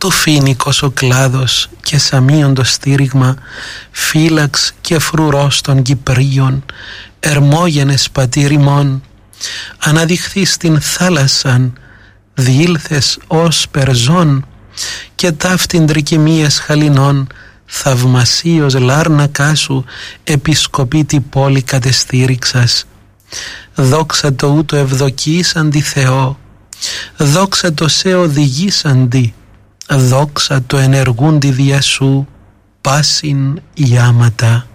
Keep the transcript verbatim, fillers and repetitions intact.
το φοίνικος ο κλάδος και σαμίον το στήριγμα, φύλαξ και φρουρός των Κυπρίων, ερμόγενες πατήρ ημών, αναδειχθεί στην θάλασσαν, διήλθες ως περζών, και ταύτην τρικυμίες χαλινών, θαυμασίως λάρνακά σου, επισκοπήτη πόλη κατεστήριξας. Δόξα το ούτω ευδοκίσαντι Θεό, δόξα το σε οδηγήσαντι, δόξα το ενεργούντι δια σου, πάσιν ιάματα.